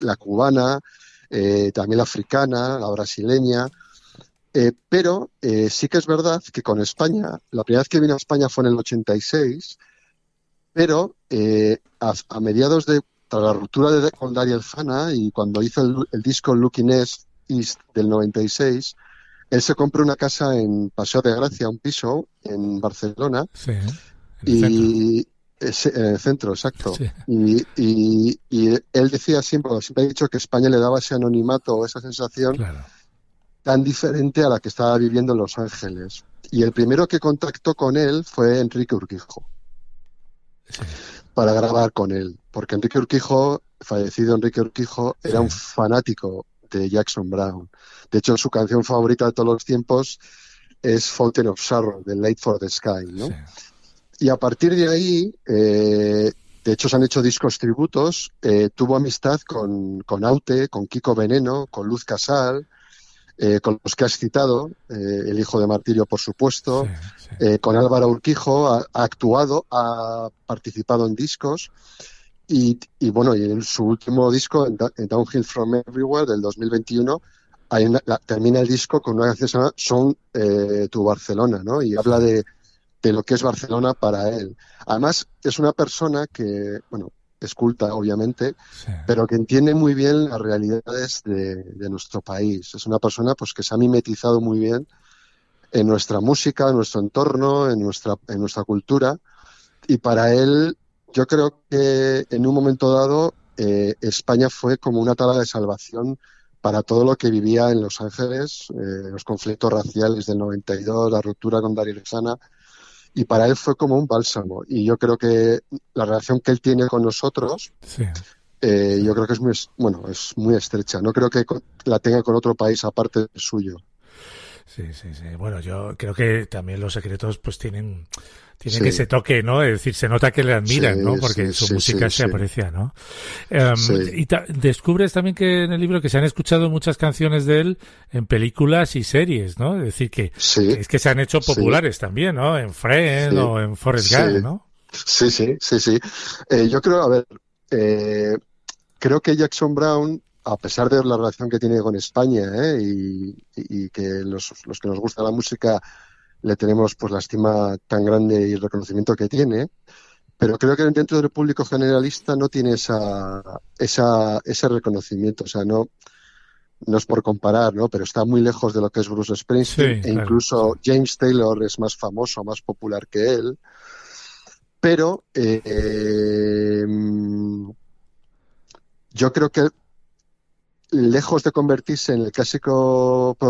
la cubana, también la africana, la brasileña. Pero sí que es verdad que con España, la primera vez que vine a España fue en el 86, pero a mediados de, tras la ruptura con Daryl Hannah y cuando hizo el disco Looking East del 96, él se compró una casa en Paseo de Gracia, un piso en Barcelona, Sí, en el centro. y en el centro, exacto. Sí, Y él decía siempre, siempre ha dicho que España le daba ese anonimato o esa sensación claro. tan diferente a la que estaba viviendo en Los Ángeles. Y el primero que contactó con él fue Enrique Urquijo Sí, para grabar con él, porque Enrique Urquijo, fallecido Enrique Urquijo, sí, era un fanático de Jackson Browne. De hecho, su canción favorita de todos los tiempos es Fountain of Sorrow, de Late for the Sky, sí. ¿no? Y a partir de ahí, de hecho se han hecho discos tributos, tuvo amistad con Aute, con Kiko Veneno, con Luz Casal, con los que has citado, el hijo de Martirio, por Sí, supuesto, sí. con Álvaro Urquijo, ha actuado, ha participado en discos y bueno, y en su último disco, en Downhill from Everywhere, del 2021, termina el disco con una canción que se llama Son tu Barcelona, ¿no? Y Sí, habla de lo que es Barcelona para él. Además, es una persona que, bueno, es culta, obviamente, sí, pero que entiende muy bien las realidades de nuestro país. Es una persona pues que se ha mimetizado muy bien en nuestra música, en nuestro entorno, en nuestra cultura. Y para él, yo creo que en un momento dado, España fue como una tabla de salvación para todo lo que vivía en Los Ángeles, los conflictos raciales del 92, la ruptura con Daryl Hannah, y para él fue como un bálsamo. Y yo creo que la relación que él tiene con nosotros, sí, sí. yo creo que bueno, es muy estrecha. No creo que la tenga con otro país aparte del suyo. Sí, sí, sí. Bueno, yo creo que también Los Secretos pues tienen Sí, ese toque, ¿no? Es decir, se nota que le sí, admiran, ¿no? Porque sí, su sí, sí, música se sí, aprecia, ¿no? sí, Y descubres también que en el libro que se han escuchado muchas canciones de él en películas y series, ¿no? Es decir, que sí, es que se han hecho sí, populares también, ¿no? En Friends sí, o en Forrest Gump, sí, ¿no? sí, sí, sí, sí. Yo creo, a ver, eh, creo que Jackson Browne, a pesar de la relación que tiene con España, y que los que nos gusta la música le tenemos pues la estima tan grande y el reconocimiento que tiene, pero creo que dentro del público generalista no tiene ese reconocimiento. O sea, no es por comparar, ¿no? Pero está muy lejos de lo que es Bruce Springsteen, Sí, e claro, sí. incluso James Taylor es más famoso, más popular que él. Pero yo creo que lejos de convertirse en el clásico